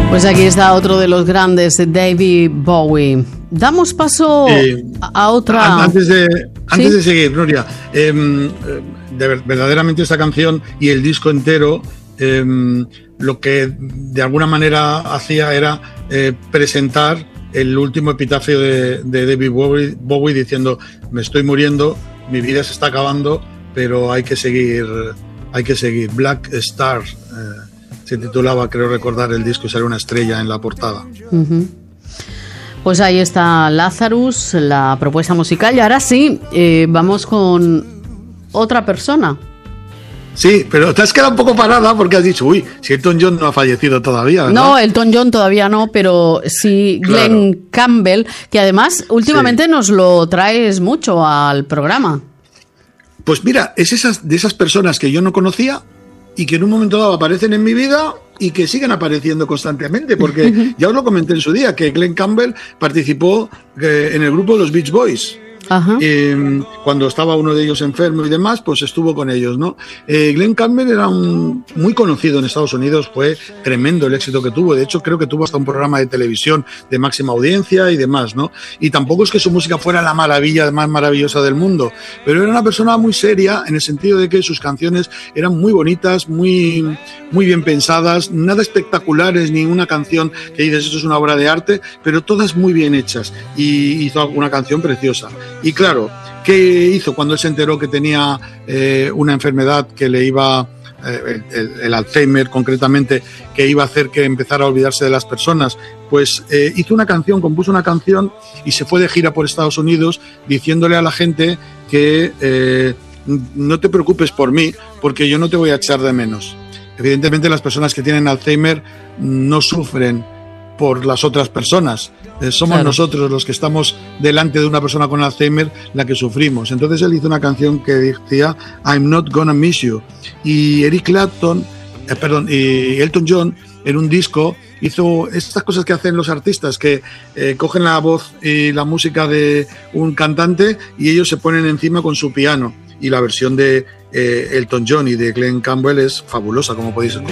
Pues aquí está otro de los grandes, David Bowie. Damos paso a otra... Antes de seguir, Nuria, verdaderamente esta canción y el disco entero, lo que de alguna manera hacía era presentar el último epitafio de David Bowie diciendo: me estoy muriendo, mi vida se está acabando, pero hay que seguir. Black Star se titulaba, creo recordar, el disco, y sale una estrella en la portada. Uh-huh. Pues ahí está Lazarus, la propuesta musical. Y ahora sí, vamos con otra persona. Sí, pero te has quedado un poco parada porque has dicho, uy, si Elton John no ha fallecido todavía, ¿verdad? No, Elton John todavía no, pero sí Glenn Campbell, que además últimamente nos lo traes mucho al programa. Pues mira, es de esas personas que yo no conocía y que en un momento dado aparecen en mi vida y que siguen apareciendo constantemente, porque ya os lo comenté en su día, que Glenn Campbell participó en el grupo de los Beach Boys. Ajá. Cuando estaba uno de ellos enfermo y demás, pues estuvo con ellos, ¿no? Glenn Campbell era muy conocido en Estados Unidos, fue tremendo el éxito que tuvo. De hecho, creo que tuvo hasta un programa de televisión de máxima audiencia y demás, ¿no? Y tampoco es que su música fuera la maravilla más maravillosa del mundo, pero era una persona muy seria en el sentido de que sus canciones eran muy bonitas, muy bien pensadas, nada espectaculares, ni una canción que dices esto es una obra de arte, pero todas muy bien hechas, y hizo una canción preciosa. Y claro, ¿qué hizo cuando él se enteró que tenía una enfermedad que le iba, el Alzheimer concretamente, que iba a hacer que empezara a olvidarse de las personas? Pues hizo una canción, compuso una canción y se fue de gira por Estados Unidos diciéndole a la gente que no te preocupes por mí, porque yo no te voy a echar de menos. Evidentemente las personas que tienen Alzheimer no sufren por las otras personas, somos nosotros los que estamos delante de una persona con Alzheimer la que sufrimos. Entonces él hizo una canción que decía I'm not gonna miss you, y y Elton John en un disco hizo estas cosas que hacen los artistas, que cogen la voz y la música de un cantante y ellos se ponen encima con su piano, y la versión de Elton John y de Glenn Campbell es fabulosa, como podéis escuchar.